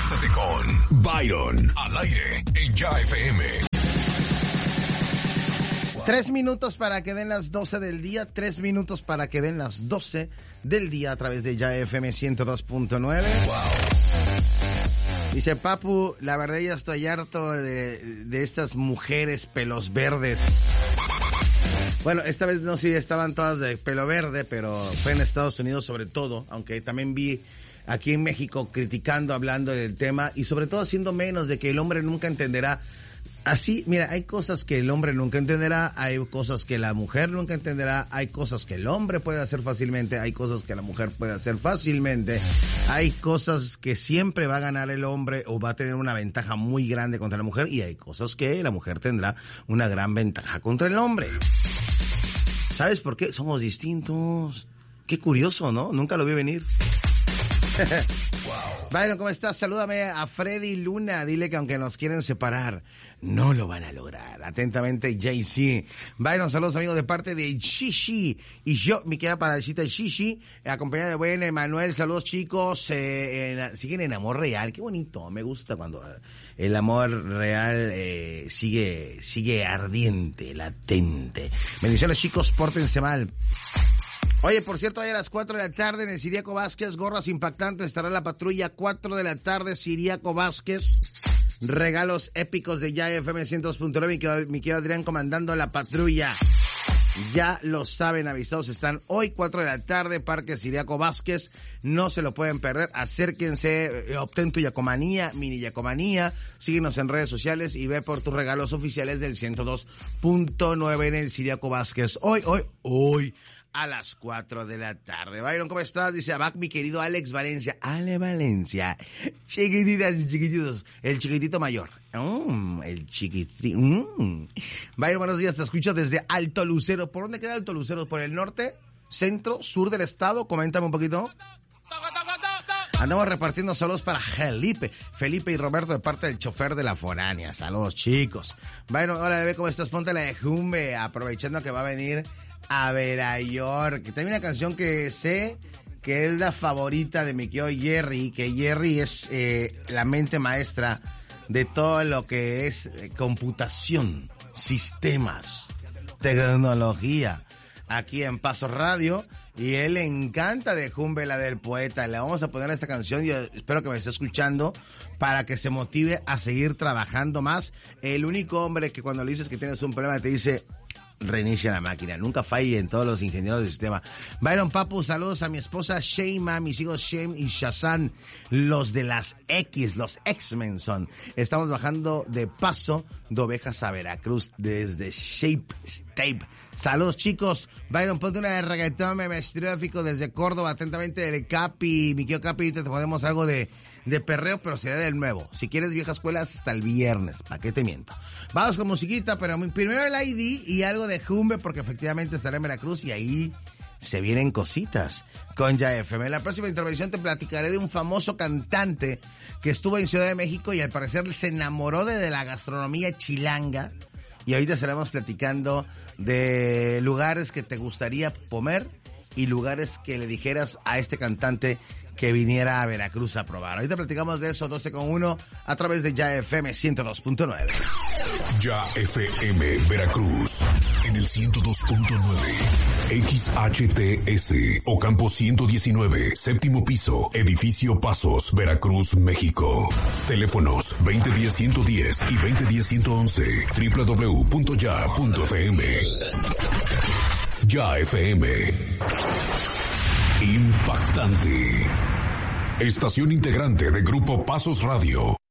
Conéctate con Byron al aire en Ya FM. 3 minutos para que den las 12 del día, 3 minutos para que den las 12 del día a través de Ya FM 102.9. Wow. Dice Papu, la verdad ya estoy harto de estas mujeres pelos verdes. Bueno, esta vez no, sí estaban todas de pelo verde, pero fue en Estados Unidos sobre todo, aunque también vi aquí en México criticando, hablando del tema y sobre todo haciendo menos de que el hombre nunca entenderá. Así, mira, hay cosas que el hombre nunca entenderá, hay cosas que la mujer nunca entenderá, hay cosas que el hombre puede hacer fácilmente, hay cosas que la mujer puede hacer fácilmente, hay cosas que siempre va a ganar el hombre o va a tener una ventaja muy grande contra la mujer y hay cosas que la mujer tendrá una gran ventaja contra el hombre. ¿Sabes por qué? Somos distintos. Qué curioso, ¿no? Nunca lo vi venir. Byron, ¿cómo estás? Salúdame a Freddy Luna. Dile que aunque nos quieren separar, no lo van a lograr. Atentamente, JC. Byron, saludos amigos de parte de Shishi. Y yo, mi querida paradisita Shishi, acompañada de buen Emanuel. Saludos chicos. Siguen en amor real. Qué bonito. Me gusta cuando el amor real sigue ardiente, latente. Bendiciones chicos, pórtense mal. Oye, por cierto, hoy a las 4 de la tarde en el Ciriaco Vázquez, gorras impactantes, estará la patrulla. 4 de la tarde, Ciriaco Vázquez. Regalos épicos de Ya FM 102.9, mi querido Adrián comandando la patrulla. Ya lo saben, avisados están. Hoy 4 de la tarde, Parque Ciriaco Vázquez. No se lo pueden perder. Acérquense, obtén tu Yacomanía, mini Yacomanía. Síguenos en redes sociales y ve por tus regalos oficiales del 102.9 en el Ciriaco Vázquez. Hoy. A las 4 de la tarde. Byron, ¿cómo estás? Dice Abac, mi querido Alex Valencia. Ale Valencia. Chiquititas y chiquititos. El chiquitito mayor. El chiquitito. Byron, buenos días. Te escucho desde Alto Lucero. ¿Por dónde queda Alto Lucero? ¿Por el norte? ¿Centro? ¿Sur del estado? Coméntame un poquito. Andamos repartiendo saludos para Felipe y Roberto de parte del chofer de la foránea. Saludos, chicos. Byron, hola, bebé, ¿cómo estás? Ponte la de Jumbe, aprovechando que va a venir a Verayork. Que también una canción que sé que es la favorita de mi querido Jerry, que Jerry es la mente maestra de todo lo que es computación, sistemas, tecnología, aquí en Paso Radio. Y él le encanta de Jumbe, la del poeta. Le vamos a poner esta canción y espero que me esté escuchando para que se motive a seguir trabajando más. El único hombre que cuando le dices que tienes un problema te dice: reinicia la máquina, nunca falle en todos los ingenieros del sistema. Byron, Papu, saludos a mi esposa Sheima, mis hijos Shem y Shazan, los de las X, los X-Men son. Estamos bajando de Paso de Ovejas a Veracruz desde Shape State. Saludos chicos. Byron, ponte una de reggaetón memestrófico desde Córdoba, atentamente del Capi. Mi querido Capi, te ponemos algo de perreo, pero será del nuevo. Si quieres vieja escuela, hasta el viernes. ¿Para qué te miento? Vamos con musiquita, pero primero el ID y algo de Jumbe, porque efectivamente estaré en Veracruz y ahí se vienen cositas con Ya FM. En la próxima intervención te platicaré de un famoso cantante que estuvo en Ciudad de México y al parecer se enamoró de la gastronomía chilanga. Y ahorita estaremos platicando de lugares que te gustaría comer y lugares que le dijeras a este cantante que viniera a Veracruz a probar. Ahorita platicamos de eso, 12:1, a través de Ya FM 102.9. Ya FM Veracruz, en el 102.9. XHTS, Ocampo 119, séptimo piso, edificio Pasos, Veracruz, México. Teléfonos 2010-110 y 2010-111, www.ya.fm. Ya FM. Impactante. Estación integrante de Grupo Pasos Radio.